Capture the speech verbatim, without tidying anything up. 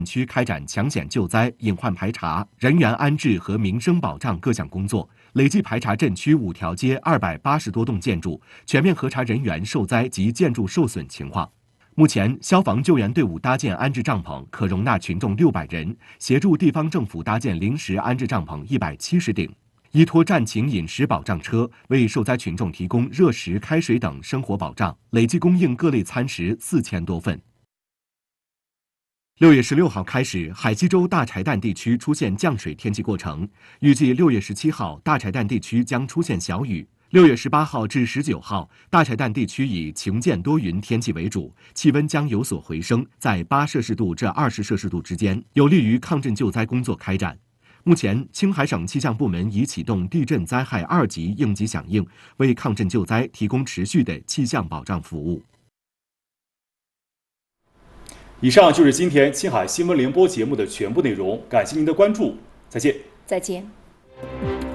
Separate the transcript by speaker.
Speaker 1: 区开展抢险救灾、隐患排查、人员安置和民生保障各项工作，累计排查镇区五条街二百八十多栋建筑，全面核查人员受灾及建筑受损情况。目前，消防救援队伍搭建安置帐篷，可容纳群众六百人，协助地方政府搭建临时安置帐篷一百七十顶。依托战情饮食保障车，为受灾群众提供热食、开水等生活保障，累计供应各类餐食四千多份。六月十六号开始，海西州大柴旦地区出现降水天气过程，预计六月十七号大柴旦地区将出现小雨。六月十八号至十九号，大柴旦地区以晴间多云天气为主，气温将有所回升，在八摄氏度至二十摄氏度之间，有利于抗震救灾工作开展。目前，青海省气象部门已启动地震灾害二级应急响应，为抗震救灾提供持续的气象保障服务。
Speaker 2: 以上就是今天青海新闻联播节目的全部内容，感谢您的关注，再见。
Speaker 3: 再见。